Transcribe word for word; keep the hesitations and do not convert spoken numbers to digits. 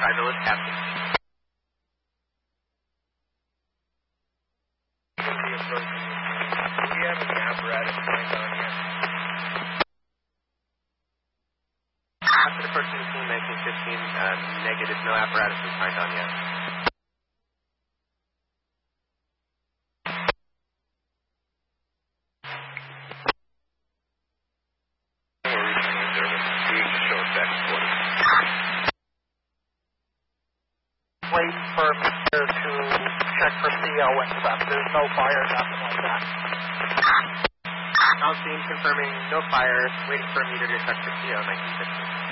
Driverless captain. Do we have any apparatus signed on yet? After the first team nineteen fifteen, uh, negative, no apparatus is signed on yet. Wait for Mister to check for C O and stuff. There's no fire, nothing like that. All team confirming no fire, waiting for a meter to check for C O nineteen fifteen.